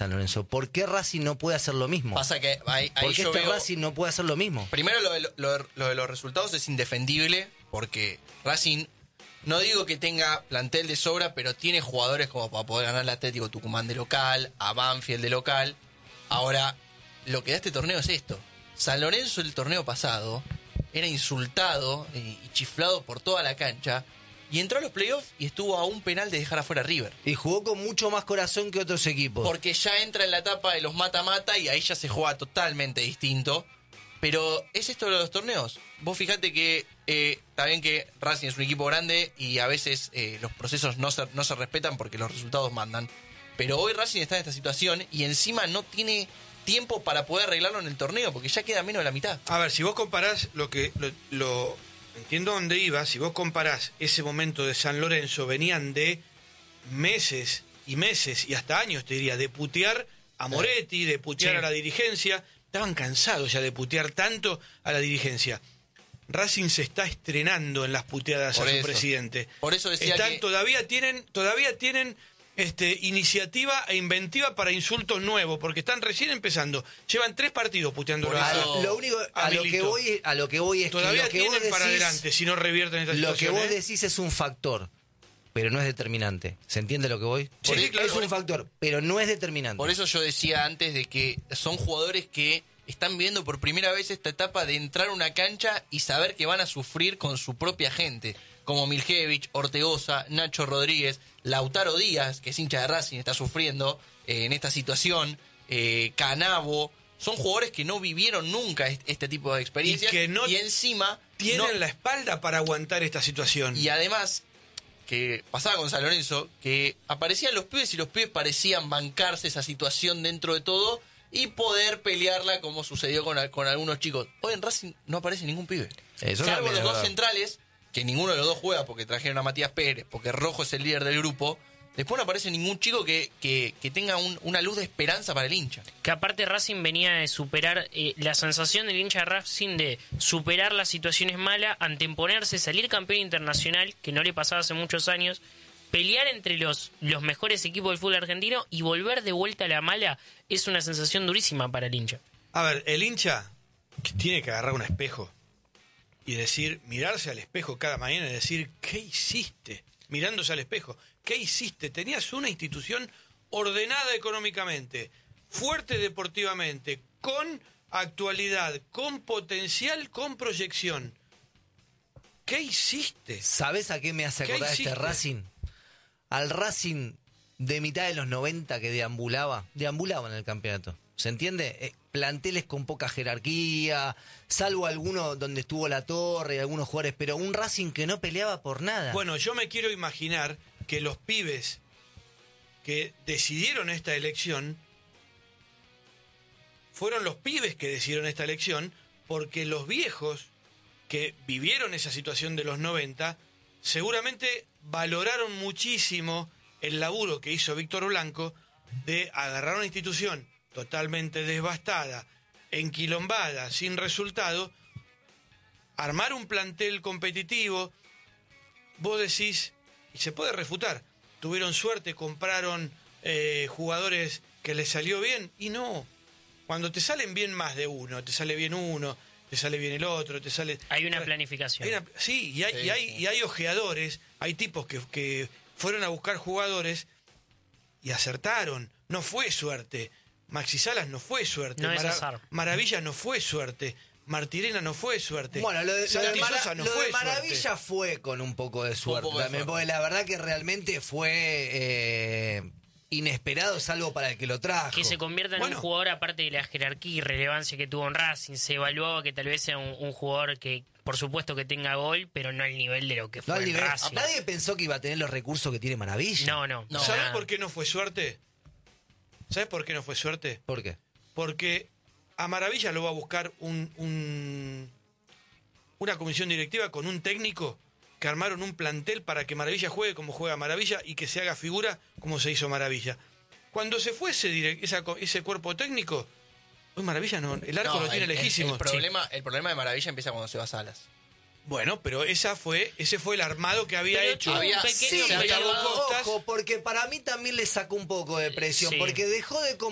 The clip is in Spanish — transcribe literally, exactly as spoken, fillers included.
San Lorenzo. ¿Por qué Racing no puede hacer lo mismo? Pasa que ahí, ahí ¿Por qué yo este veo, Racing no puede hacer lo mismo? Primero lo de, lo, lo de los resultados es indefendible, porque Racing, no digo que tenga plantel de sobra, pero tiene jugadores como para poder ganar al Atlético Tucumán de local, a Banfield de local. Ahora, lo que da este torneo es esto. San Lorenzo el torneo pasado era insultado y chiflado por toda la cancha, y entró a los playoffs y estuvo a un penal de dejar afuera a River. Y jugó con mucho más corazón que otros equipos. Porque ya entra en la etapa de los mata-mata y ahí ya se juega totalmente distinto. Pero es esto de los torneos. Vos fijate que eh, está bien que Racing es un equipo grande y a veces eh, los procesos no se, no se respetan porque los resultados mandan. Pero hoy Racing está en esta situación y encima no tiene tiempo para poder arreglarlo en el torneo porque ya queda menos de la mitad. A ver, si vos comparás lo que... Lo, lo, entiendo dónde iba. Si vos comparás ese momento de San Lorenzo, venían de meses y meses y hasta años, te diría, de putear a Moretti, de putear Sí. a la dirigencia. Estaban cansados ya de putear tanto a la dirigencia. Racing se está estrenando en las puteadas Por a su eso. presidente. Por eso decía Están, que... todavía tienen, todavía tienen este, iniciativa e inventiva para insultos nuevos, porque están recién empezando. Llevan tres partidos puteando Por a, eso- A- lo único a a lo que Milito. voy a lo que voy es Todavía que lo que vos tienen para decís- adelante si no revierten esta Lo que situación. vos ¿eh? decís es un factor, pero no es determinante. ¿Se entiende lo que voy? Sí, sí, claro. Es un factor, pero no es determinante. Por eso yo decía antes de que son jugadores que están viendo por primera vez esta etapa de entrar a una cancha y saber que van a sufrir con su propia gente, como Miljevich, Ortegoza, Nacho Rodríguez, Lautaro Díaz, que es hincha de Racing, está sufriendo eh, en esta situación, eh, Canavo. Son jugadores que no vivieron nunca est- este tipo de experiencias Y que no y encima Tienen no- la espalda para aguantar esta situación. y además que pasaba con San Lorenzo, que aparecían los pibes y los pibes parecían bancarse esa situación dentro de todo y poder pelearla como sucedió con, al- con algunos chicos. Hoy en Racing no aparece ningún pibe. Eso Salvo también los es dos verdad. centrales, que ninguno de los dos juega porque trajeron a Matías Pérez, porque Rojo es el líder del grupo. Después no aparece ningún chico que, que, que tenga un- una luz de esperanza para el hincha. Que aparte Racing venía de superar eh, la sensación del hincha de Racing de superar las situaciones malas, anteponerse, salir campeón internacional, que no le pasaba hace muchos años, pelear entre los, los mejores equipos del fútbol argentino y volver de vuelta a la mala es una sensación durísima para el hincha. A ver, el hincha que tiene que agarrar un espejo y decir, mirarse al espejo cada mañana y decir, ¿qué hiciste? Mirándose al espejo, ¿qué hiciste? Tenías una institución ordenada económicamente, fuerte deportivamente, con actualidad, con potencial, con proyección. ¿Qué hiciste? ¿Sabés a qué me hace ¿Qué acordar este hiciste? Racing? Al Racing de mitad de los noventa que deambulaba, deambulaba en el campeonato. ¿Se entiende? Eh, planteles con poca jerarquía, salvo alguno donde estuvo La Torre y algunos jugadores, pero un Racing que no peleaba por nada. Bueno, yo me quiero imaginar que los pibes que decidieron esta elección fueron los pibes que decidieron esta elección porque los viejos que vivieron esa situación de los noventa seguramente valoraron muchísimo el laburo que hizo Víctor Blanco de agarrar una institución totalmente devastada, enquilombada, sin resultado, armar un plantel competitivo. Vos decís, y se puede refutar, tuvieron suerte, compraron eh, jugadores que les salió bien, y no. Cuando te salen bien más de uno, te sale bien uno, te sale bien el otro, te sale... Hay una planificación. Hay una- sí, y hay, Sí, y hay, sí. y hay ojeadores, hay tipos que, que fueron a buscar jugadores y acertaron. No fue suerte. Maxi Salas no fue suerte. No es azar. Maravilla no fue suerte. Martirena no fue suerte. Bueno, lo de, lo de Santi Mara- Sosa no lo fue de Maravilla suerte. fue con un poco de Fue un suerte poco de también, suerte. porque la verdad que realmente fue eh, inesperado, salvo para el que lo trajo. Que se convierta en Bueno. un jugador aparte de la jerarquía y relevancia que tuvo en Racing. Se evaluaba que tal vez sea un, un jugador que, por supuesto, que tenga gol, pero no al nivel de lo que No, fue al en nivel- Racing. nadie pensó que iba a tener los recursos que tiene Maravilla. No, no. No. ¿Sabes nada. por qué no fue suerte? ¿Sabes por qué no fue suerte? ¿Por qué? Porque a Maravilla lo va a buscar un, un- una comisión directiva con un técnico que armaron un plantel para que Maravilla juegue como juega Maravilla y que se haga figura como se hizo Maravilla. Cuando se fue ese, direc- esa co- ese cuerpo técnico, hoy Maravilla no, el arco No, lo tiene el- el- lejísimo. El, problema, el problema de Maravilla empieza cuando se va a Salas. Bueno, pero esa fue, ese fue el armado que había Pero hecho. tuvo Había- un pequeño sí, se periodo- acabó Costas. Ojo, porque para mí también le sacó un poco de presión, Sí. porque dejó de